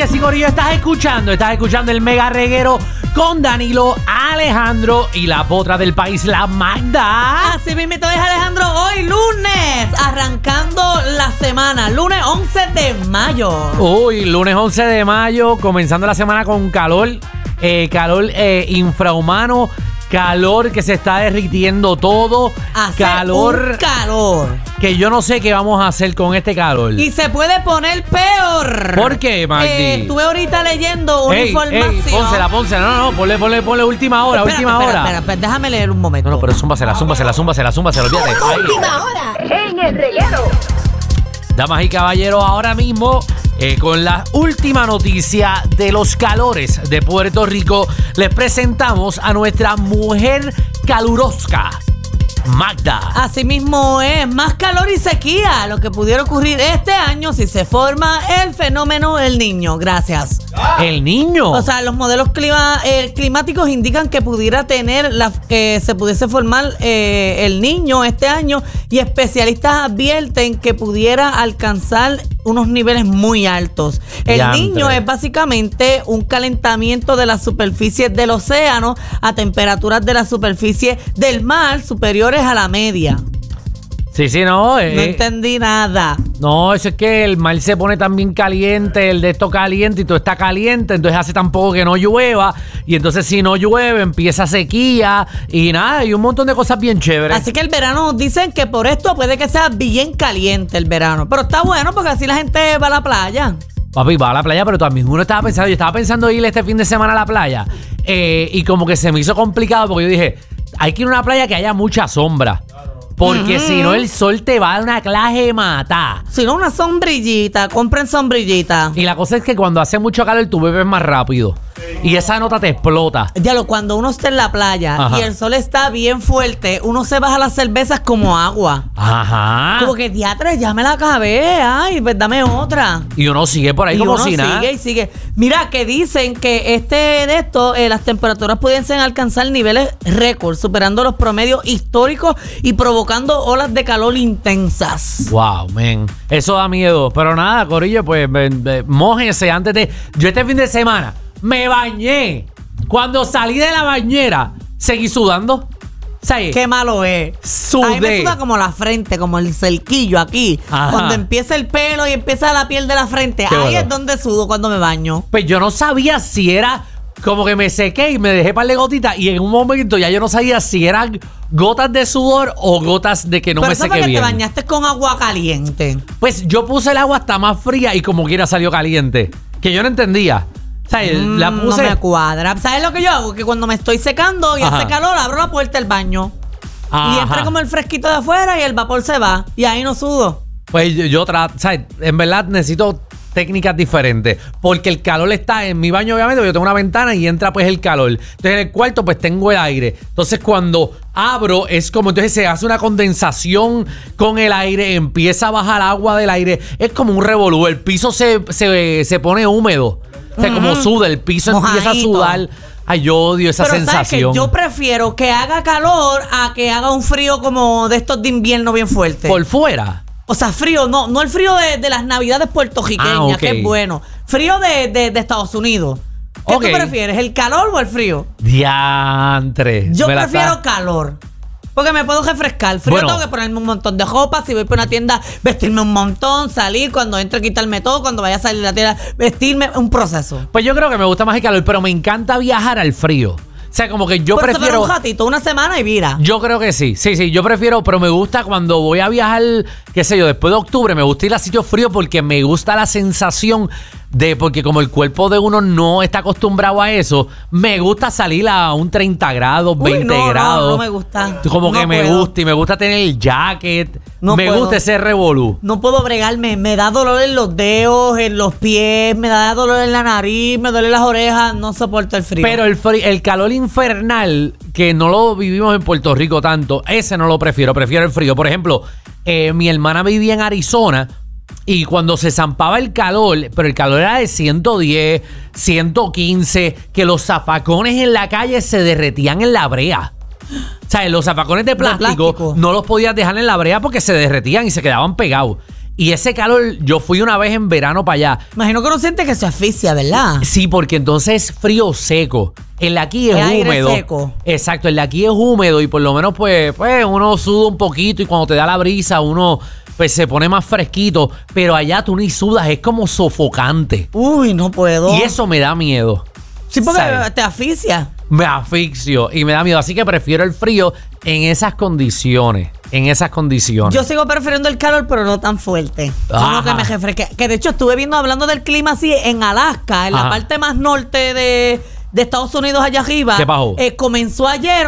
que sí, Corillo, estás escuchando el Mega Reguero con Danilo, Alejandro y la potra del país, la Magda. Así mismo es, Alejandro, hoy lunes, arrancando la semana, lunes 11 de mayo. Uy, lunes 11 de mayo, comenzando la semana con calor infrahumano, calor que se está derritiendo todo, Hace calor un calor que yo no sé qué vamos a hacer con este calor. y se puede poner peor. ¿Por qué, Magdi? Estuve ahorita leyendo una información. Pónsela, no, ponle última hora, Espera, déjame leer un momento. No, pero zúmbasela, olvídate. Última hora en el reguero. Damas y caballeros, ahora mismo con la última noticia de los calores de Puerto Rico, les presentamos a nuestra mujer calurosca, Magda. Así mismo es, más calor y sequía, lo que pudiera ocurrir este año si se forma el fenómeno El Niño. Gracias. ¿El Niño? O sea, los modelos climáticos indican que pudiera que se pudiese formar El Niño este año, y especialistas advierten que pudiera alcanzar unos niveles muy altos. El Niño es básicamente un calentamiento de las superficies del océano a temperaturas de la superficie del mar superiores a la media. Sí, No no. entendí nada. No, eso es que el mar se pone también caliente, el de esto caliente y todo está caliente, entonces hace tampoco que no llueva, y entonces si no llueve empieza sequía y nada, y un montón de cosas bien chéveres. Así que el verano, dicen que por esto puede que sea bien caliente el verano, pero está bueno porque así la gente va a la playa. Papi, va a la playa, pero también yo estaba pensando ir este fin de semana a la playa, y como que se me hizo complicado porque yo dije, hay que ir a una playa que haya mucha sombra. Porque si no, el sol te va a dar una clase mata. Si no, una sombrillita. Compren sombrillita. Y la cosa es que cuando hace mucho calor, tú bebes más rápido. Y esa nota te explota. Cuando uno está en la playa, ajá, y el sol está bien fuerte, uno se baja las cervezas como agua. Ajá. Como que, diatre, ya me la acabé. Ay, pues dame otra. Y uno sigue por ahí y como uno si nada. Sigue. Mira, que dicen que las temperaturas pueden alcanzar niveles récord, superando los promedios históricos y provocando olas de calor intensas. Wow, man. Eso da miedo. Pero nada, Corillo, pues mójense antes de... Yo este fin de semana me bañé. Cuando salí de la bañera, seguí sudando. ¿Sabes? Qué malo es. Sudé. A mí me suda como la frente, como el cerquillo aquí. Ajá. Cuando empieza el pelo y empieza la piel de la frente, Qué ahí bueno. es donde sudo cuando me baño. Pues yo no sabía si era... Como que me sequé y me dejé par de gotitas, y en un momento ya yo no sabía si eran gotas de sudor o gotas de que no me sequé que bien. te bañaste con agua caliente. Pues yo puse el agua hasta más fría y como quiera salió caliente. Que yo no entendía. O sea, la puse... No me cuadra. ¿Sabes lo que yo hago? Que cuando me estoy secando y ajá, hace calor, abro la puerta del baño. ajá, Y entra como el fresquito de afuera y el vapor se va. Y ahí no sudo. Pues yo trato, ¿sabes? En verdad necesito técnicas diferentes, porque el calor está en mi baño, obviamente, yo tengo una ventana y entra pues el calor. Entonces en el cuarto pues tengo el aire. Entonces cuando abro es como, entonces se hace una condensación con el aire, empieza a bajar agua del aire, es como un revolú, el piso se pone húmedo, o sea, como suda, el piso empieza a sudar. Ay, yo odio esa sensación. ¿sabes qué? Yo prefiero que haga calor a que haga un frío como de estos de invierno bien fuerte. Por fuera. O sea, frío, no el frío de las navidades puertorriqueñas, ok, que es bueno. Frío de Estados Unidos. ¿Qué Ok. tú prefieres, el calor o el frío? Diantre. Yo prefiero calor. Porque me puedo refrescar. Frío, Bueno, tengo que ponerme un montón de ropa. Si voy por una tienda, vestirme un montón. Salir, cuando entre, quitarme todo. Cuando vaya a salir de la tienda, vestirme. Un proceso. pues yo creo que me gusta más el calor, pero me encanta viajar al frío. O sea, como que yo Por eso, pero prefiero... un ratito, una semana y vira. Yo creo que sí, yo prefiero, pero me gusta cuando voy a viajar, qué sé yo, después de octubre, me gusta ir a sitios fríos porque me gusta la sensación de, porque como el cuerpo de uno no está acostumbrado a eso, me gusta salir a un 30 grados, 20 grados. No me gusta. Como que No me puedo. gusta, y me gusta tener el jacket, No me puedo. gusta ese revolú. No puedo bregarme, me da dolor en los dedos, en los pies, me da dolor en la nariz, me duele las orejas, no soporto el frío. Pero el calor infernal, que no lo vivimos en Puerto Rico tanto, ese no lo prefiero el frío. Por ejemplo, mi hermana vivía en Arizona y cuando se zampaba el calor, pero el calor era de 110, 115, que los zafacones en la calle se derretían en la brea. O sea, los zafacones de plástico no los podías dejar en la brea porque se derretían y se quedaban pegados. Y ese calor, yo fui una vez en verano para allá. Imagino que uno siente que se asfixia, ¿verdad? Sí, porque entonces es frío seco. El de aquí es aire húmedo. seco. Exacto, el de aquí es húmedo y por lo menos pues uno suda un poquito y cuando te da la brisa uno pues se pone más fresquito. Pero allá tú ni sudas, es como sofocante. Uy, no puedo. Y eso me da miedo. Sí, porque ¿sabes? te asfixia. Me asfixio y me da miedo. Así que prefiero el frío en esas condiciones. En esas condiciones. Yo sigo prefiriendo el calor, pero no tan fuerte. Ajá. Como que me refresque. Que de hecho estuve viendo, hablando del clima así, en Alaska, en Ajá. la parte más norte de Estados Unidos, allá arriba. ¿Qué pasó? Comenzó ayer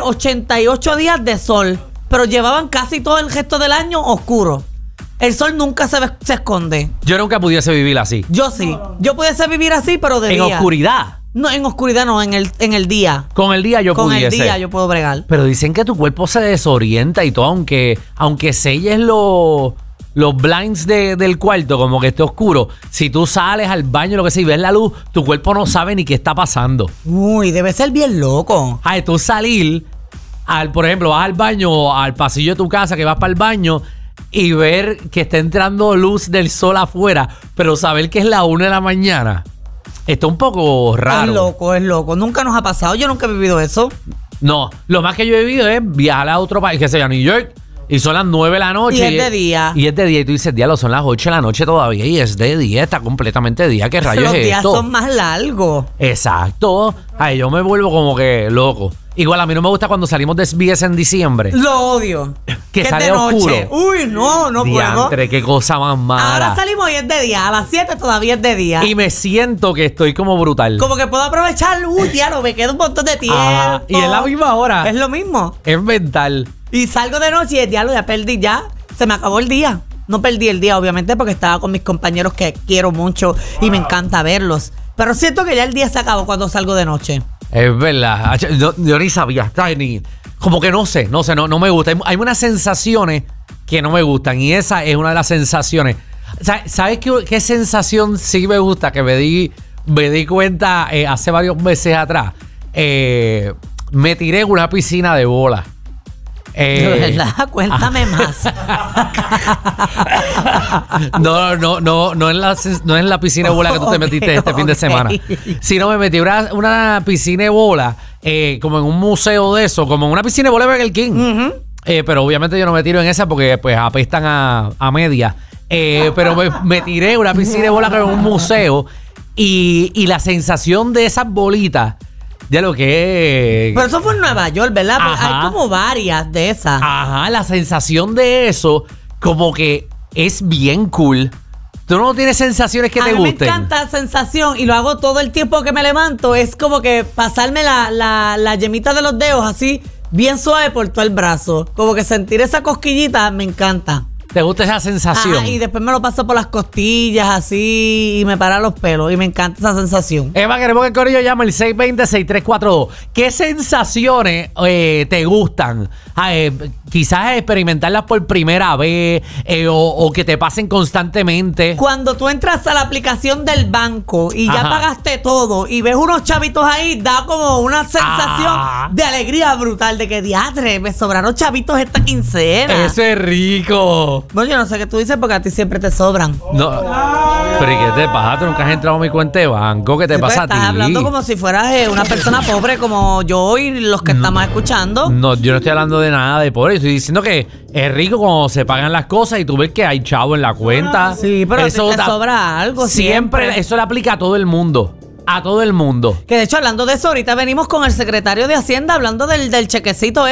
88 días de sol, pero llevaban casi todo el resto del año oscuro. El sol nunca se esconde. Yo nunca pudiese vivir así. Yo sí. Yo pudiese vivir así, pero de En día. oscuridad. No, en oscuridad no, en el día. Con el día yo Con pudiese. el día yo puedo bregar. Pero dicen que tu cuerpo se desorienta y todo, aunque selles los blinds del cuarto, como que esté oscuro. Si tú sales al baño, lo que sea, y ves la luz, tu cuerpo no sabe ni qué está pasando. Uy, debe ser bien loco. Ay, tú salir, por ejemplo, vas al baño, al pasillo de tu casa, que vas para el baño, y ver que está entrando luz del sol afuera, pero saber que es la 1 de la mañana. Está un poco raro. Es loco, es loco. Nunca nos ha pasado. Yo nunca he vivido eso. No, lo más que yo he vivido es viajar a otro país, que sea New York, y son las 9 de la noche. Y es de día. Y es de día. Y tú dices, diablo, son las 8 de la noche todavía. Y es de día, está completamente de día. ¿Qué rayos Los es días esto? son más largos. Exacto. Ay, yo me vuelvo como que loco. Igual a mí no me gusta cuando salimos de SBS en diciembre. Lo odio. Que es sale de noche. oscuro. Uy, no puedo. Diantre, qué cosa más mala. Ahora salimos y es de día. A las 7 todavía es de día. Y me siento que estoy como brutal. Como que puedo aprovechar. Uy, diablo, me queda un montón de tiempo. Ajá, y es la misma hora. Es lo mismo. Es mental. Y salgo de noche y el diablo ya perdí ya. Se me acabó el día. No perdí el día, obviamente, porque estaba con mis compañeros que quiero mucho y me encanta verlos. Pero siento que ya el día se acabó cuando salgo de noche. Es verdad. Yo ni sabía. Como que no me gusta. Hay unas sensaciones que no me gustan y esa es una de las sensaciones. ¿Sabes qué sensación sí me gusta? Que me di cuenta hace varios meses atrás. Me tiré en una piscina de bola. De verdad, cuéntame más. No en la piscina de bola que tú te metiste este fin de semana. Sino me metí una piscina de bola, como en un museo de eso, como en una piscina de bola de Burger King. Pero obviamente yo no me tiro en esa porque pues apestan a media. Pero me tiré en una piscina de bola como en un museo y la sensación de esas bolitas. De lo que es. Pero eso fue en Nueva York, ¿verdad? Porque Ajá. hay como varias de esas. Ajá, la sensación de eso, como que es bien cool. ¿Tú no tienes sensaciones que a te mí gusten? me encanta la sensación y lo hago todo el tiempo que me levanto. Es como que pasarme la yemita de los dedos así, bien suave por todo el brazo. Como que sentir esa cosquillita me encanta. ¿Te gusta esa sensación? Ajá, y después me lo paso por las costillas así y me para los pelos y me encanta esa sensación. Eva, queremos que el corillo llame el 620-6342. ¿Qué sensaciones te gustan? Quizás experimentarlas por primera vez o que te pasen constantemente. Cuando tú entras a la aplicación del banco y ya Ajá. pagaste todo y ves unos chavitos ahí, da como una sensación de alegría brutal de que diatre, me sobraron chavitos esta quincena. Eso es rico. Bueno, yo no sé qué tú dices porque a ti siempre te sobran. No. Pero ¿y qué te pasa? ¿Tú nunca has entrado a mi cuenta de banco? ¿Qué te Pues pasa a ti? estás hablando como si fueras una persona pobre como yo y los que estamos escuchando. No, yo no estoy hablando de nada de pobre. Estoy diciendo que es rico cuando se pagan las cosas y tú ves que hay chavo en la cuenta. Sí, pero eso te sobra algo siempre. Eso le aplica a todo el mundo. A todo el mundo. Que de hecho, hablando de eso, ahorita venimos con el secretario de Hacienda hablando del chequecito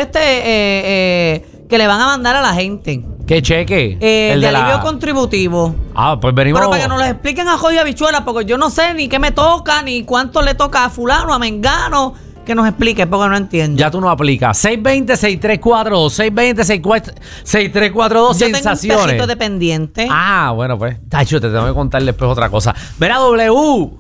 que le van a mandar a la gente. ¿Qué cheque? El de alivio contributivo. Ah, pues venimos. Pero para que nos lo expliquen a Jodido Habichuela, porque yo no sé ni qué me toca, ni cuánto le toca a fulano, a mengano. Que nos explique, porque no entiendo. Ya tú no aplicas. 620-6342. 620-6342. Yo tengo un Sensaciones. pejito de pendiente. Ah, bueno, pues. Tacho, te tengo que contar después otra cosa. Mira, W.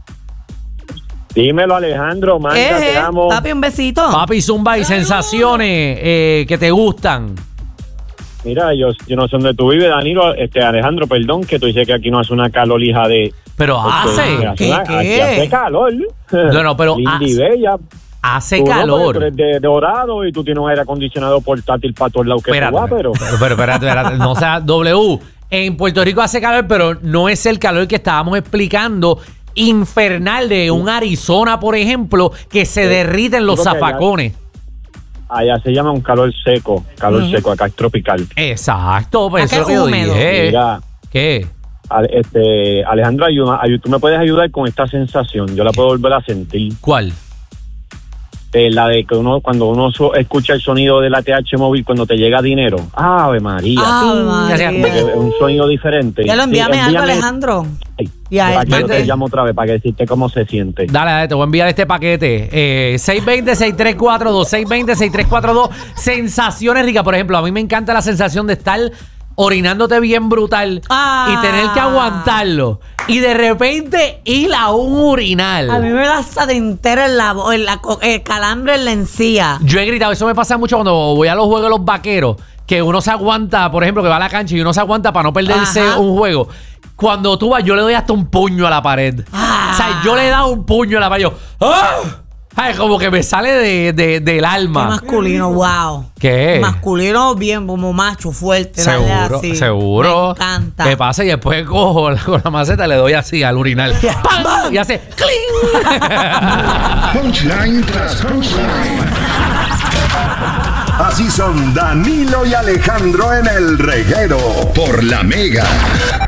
Dímelo, Alejandro, manda, te amo. Papi, un besito. Papi, zumba y sensaciones que te gustan. Mira, yo no sé dónde tú vives, Danilo, Alejandro, perdón, que tú dices que aquí no hace una calorija de... Pero hace. ¿Qué? Aquí hace calor. No, pero Linda y hace, bella. hace Tú no, calor. porque tú eres de Dorado y tú tienes un aire acondicionado portátil para todos lados que tú vas, pero... Pero espérate. No sea W. en Puerto Rico hace calor, pero no es el calor que estábamos explicando, infernal de un Arizona, por ejemplo, que se derriten los zafacones. Allá se llama un calor seco, seco, acá es tropical. Exacto, pues Acá eso es es lo que yo húmedo. dije. Mira, ¿Qué? Alejandro, tú me puedes ayudar con esta sensación, yo la puedo volver a sentir. ¿Cuál? La de que cuando uno escucha el sonido del ATH móvil cuando te llega dinero. ¡Ave María! Ave María. Es un sonido diferente. Ya lo envíame algo, Alejandro. Y a Aquí yo este. te llamo otra vez para que decirte cómo se siente. Dale, te voy a enviar este paquete. 620-6342, 620-6342. Sensaciones ricas. Por ejemplo, a mí me encanta la sensación de estar orinándote bien brutal y tener que aguantarlo. Y de repente ir a un urinal. A mí me da hasta de entera el calambre en la encía. Yo he gritado, eso me pasa mucho cuando voy a los juegos de los vaqueros, que uno se aguanta, por ejemplo, que va a la cancha y uno se aguanta para no perderse Ajá. un juego. Cuando tú vas, yo le doy hasta un puño a la pared. O sea, yo le he dado un puño a la pared. Yo, ¡ah! Ay, como que me sale del Qué alma. masculino, wow. ¿Qué? Masculino bien, como macho, fuerte. dale Seguro, así. seguro. Me encanta. ¿Qué pasa? Y después cojo con la maceta, le doy así al urinal. ¡Pam! Y hace ¡cling! Punchline tras punchline. Así son Danilo y Alejandro en el reguero por La Mega.